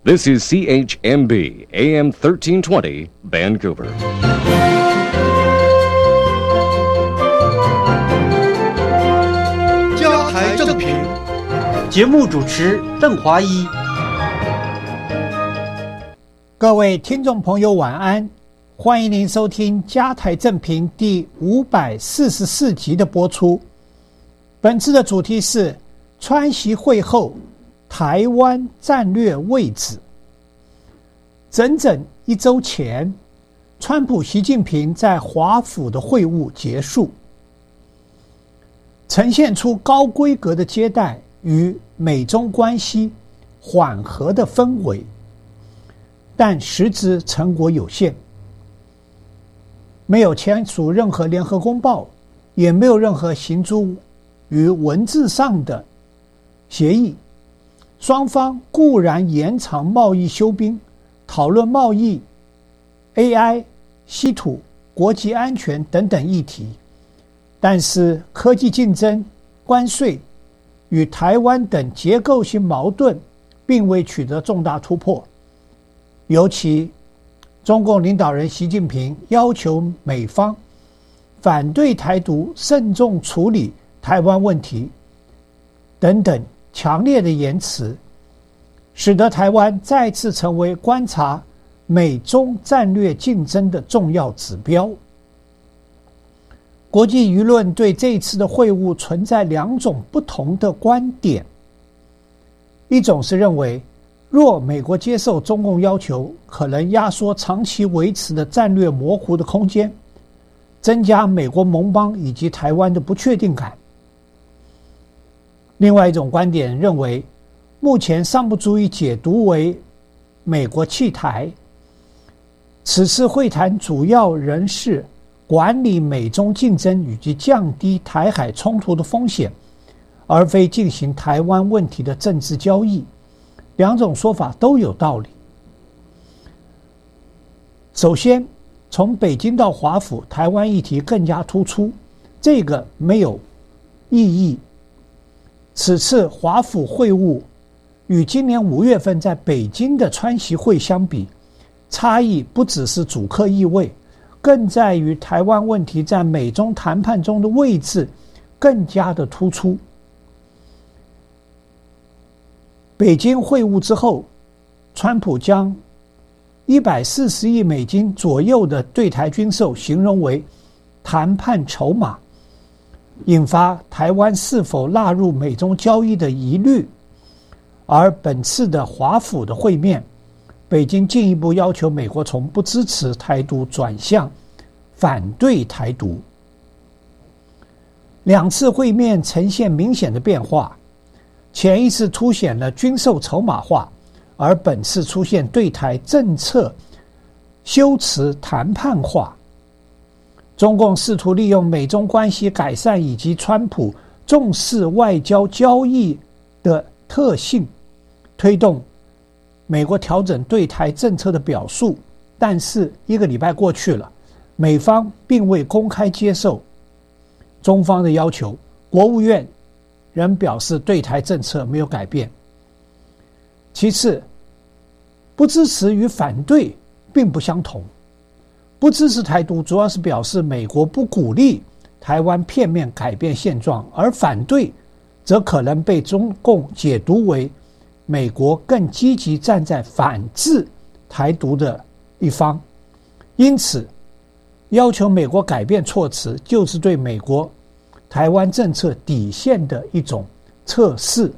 This is CHMB AM 1320 Vancouver. 加台正评， 节目主持邓华一。 各位听众朋友晚安，欢迎您收听加台正评第544集的播出。本次的主题是川习会后台湾战略位置。整整1周前，川普习近平在华府的会晤结束，呈现出高规格的接待与美中关系缓和的氛围，但实质成果有限，没有签署任何联合公报，也没有任何行诸于文字上的协议。双方固然延长贸易休兵，讨论贸易、AI、稀土、国际安全等等议题，但是科技竞争、关税与台湾等结构性矛盾并未取得重大突破。尤其中共领导人习近平要求美方反对台独、慎重处理台湾问题等等强烈的言辞，使得台湾再次成为观察美中战略竞争的重要指标。国际舆论对这一次的会晤存在2种不同的观点，一种是认为若美国接受中共要求，可能压缩长期维持的战略模糊的空间，增加美国盟邦以及台湾的不确定感。另外一种观点认为，目前尚不足以解读为美国弃台，此次会谈主要仍是管理美中竞争以及降低台海冲突的风险，而非进行台湾问题的政治交易。2种说法都有道理。首先，从北京到华府，台湾议题更加突出，这个没有异议。此次华府会晤与今年5月份在北京的川习会相比，差异不只是主客意味，更在于台湾问题在美中谈判中的位置更加的突出。北京会晤之后，川普将140亿美金左右的对台军售形容为谈判筹码，引发台湾是否纳入美中交易的疑虑。而本次的华府的会面，北京进一步要求美国从不支持台独转向反对台独。2次会面呈现明显的变化，前一次凸显了军售筹码化，而本次出现对台政策修辞谈判化。中共试图利用美中关系改善以及川普重视外交交易的特性，推动美国调整对台政策的表述，但是1个礼拜过去了，美方并未公开接受中方的要求，国务院仍表示对台政策没有改变。其次，不支持与反对并不相同，不支持台独主要是表示美国不鼓励台湾片面改变现状，而反对则可能被中共解读为美国更积极站在反制台独的一方。因此，要求美国改变措辞，就是对美国台湾政策底线的一种测试。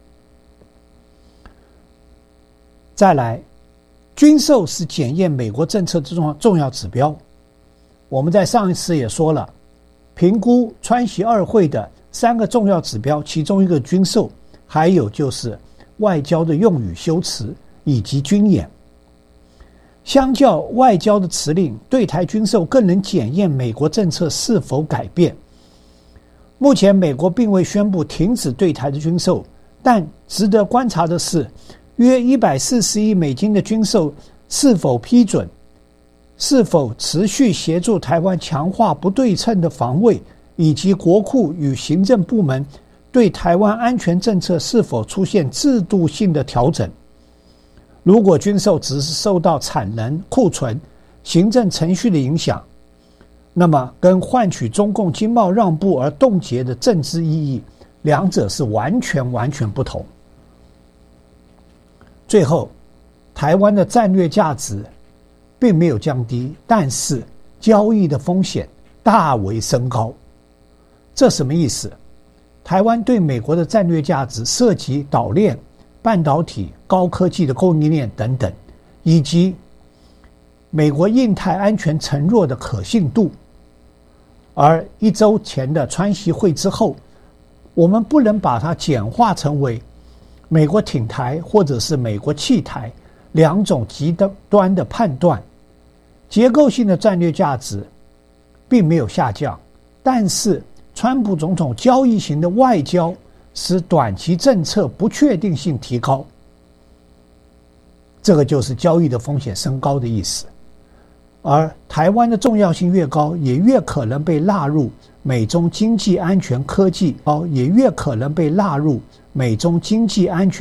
再来，军售是检验美国政策的重要指标。我们在上一次也说了，评估川习2会的3个重要指标，其中一个军售，还有就是外交的用语修辞以及军演。相较外交的辞令，对台军售更能检验美国政策是否改变。目前美国并未宣布停止对台的军售，但值得观察的是，约140亿美金的军售是否批准，是否持续协助台湾强化不对称的防卫，以及国库与行政部门对台湾安全政策是否出现制度性的调整。 如果军售只是受到产能、库存、行政程序的影响，那么跟换取中共经贸让步而冻结的政治意义，两者是完全不同。最后，台湾的战略价值并没有降低，但是交易的风险大为升高。这什么意思？台湾对美国的战略价值涉及岛链、半导体、高科技的供应链等等，以及美国印太安全承诺的可信度。而1周前的川习会之后，我们不能把它简化成为美国挺台或者是美国弃台两种极端的判断。结构性的战略价值并没有下降，但是川普总统交易型的外交使短期政策不确定性提高，这个就是交易的风险升高的意思。而台湾的重要性越高，也越可能被纳入美中经济安全科技，也越可能被纳入美中经济安全